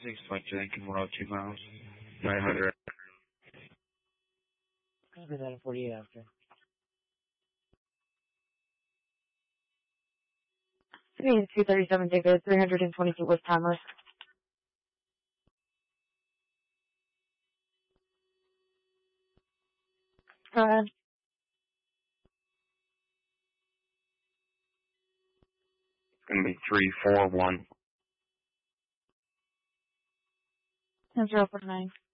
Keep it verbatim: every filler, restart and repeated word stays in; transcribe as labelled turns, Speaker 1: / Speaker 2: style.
Speaker 1: six point two, Lincoln Road, two miles, nine hundred.
Speaker 2: Copy that in forty-eight after. two thirty-seven David, three hundred twenty feet West Commerce. Go ahead.
Speaker 1: It's going to be three four one.
Speaker 2: zero four nine.